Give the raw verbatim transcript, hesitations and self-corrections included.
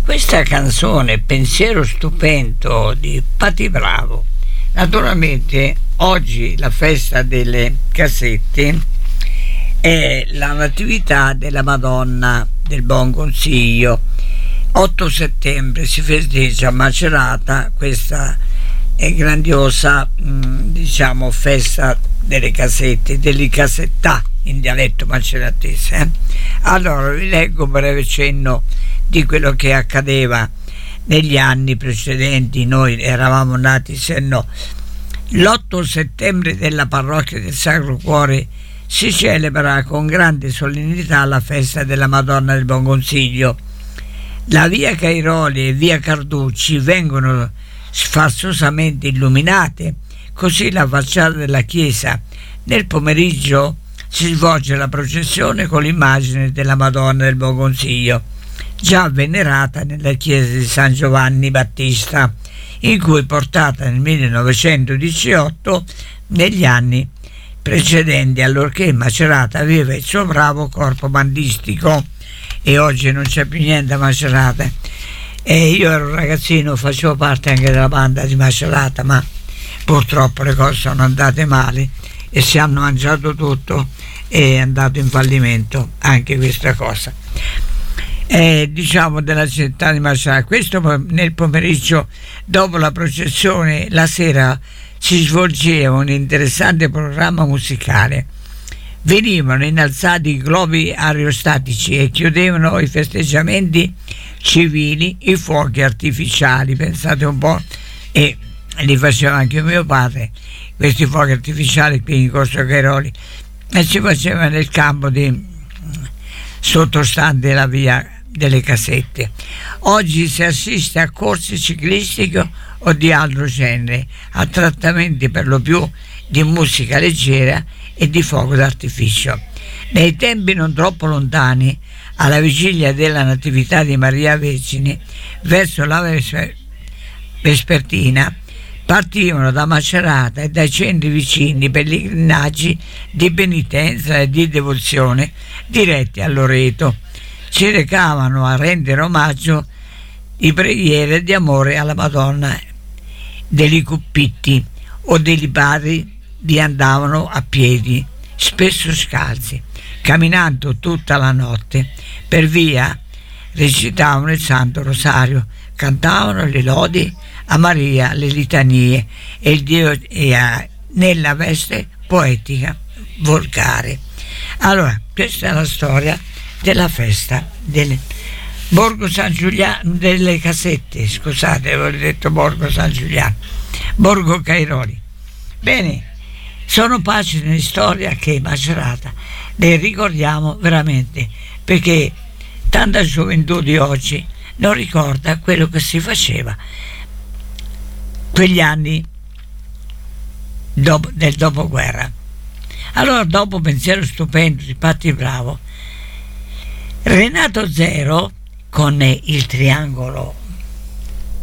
Questa canzone Pensiero stupendo di Patti Bravo. Naturalmente oggi la festa delle cassette è la natività della Madonna del Buon Consiglio. otto settembre si festeggia a Macerata questa è grandiosa mh, diciamo festa delle cassette, delle cassettà in dialetto maceratese. Eh? Allora vi leggo un breve cenno di quello che accadeva negli anni precedenti. Noi eravamo nati se no. L'otto settembre della parrocchia del Sacro Cuore si celebra con grande solennità la festa della Madonna del Buon Consiglio. La via Cairoli e via Carducci vengono sfarzosamente illuminate, così la facciata della chiesa. Nel pomeriggio si svolge la processione con l'immagine della Madonna del Buon Consiglio, già venerata nella chiesa di San Giovanni Battista, in cui portata nel millenovecentodiciotto, negli anni precedenti, allorché Macerata aveva il suo bravo corpo bandistico, e oggi non c'è più niente a Macerata. E io ero un ragazzino, facevo parte anche della banda di Macerata, ma purtroppo le cose sono andate male e si hanno mangiato tutto e è andato in fallimento anche questa cosa. Eh, diciamo della città di Macerata. Questo nel pomeriggio, dopo la processione, la sera si svolgeva un interessante programma musicale. Venivano innalzati i globi aerostatici e chiudevano i festeggiamenti civili i fuochi artificiali, pensate un po', e li faceva anche mio padre, questi fuochi artificiali qui in Corso Cairoli, e si faceva nel campo di sottostante la via delle Cassette. Oggi si assiste a corse ciclistiche o di altro genere, a trattamenti per lo più di musica leggera e di fuoco d'artificio. Nei tempi non troppo lontani, alla vigilia della Natività di Maria Vergine, verso la Vesper- Vespertina, partivano da Macerata e dai centri vicini pellegrinaggi di penitenza e di devozione diretti a Loreto. Si recavano a rendere omaggio di preghiere di amore alla Madonna dei Cuppitti o dei padri. Vi andavano a piedi, spesso scalzi, camminando tutta la notte. Per via recitavano il Santo Rosario, cantavano le lodi a Maria, le litanie e il Dio e a, nella veste poetica volgare. Allora, questa è la storia della festa del Borgo San Giuliano delle Cassette, scusate, avevo detto Borgo San Giuliano, Borgo Cairoli. Bene, sono pagine di storia che Macerata le ricordiamo veramente, perché tanta gioventù di oggi non ricorda quello che si faceva quegli anni dopo, del dopoguerra. Allora, dopo Pensiero stupendo di Patti Bravo, Renato Zero con il triangolo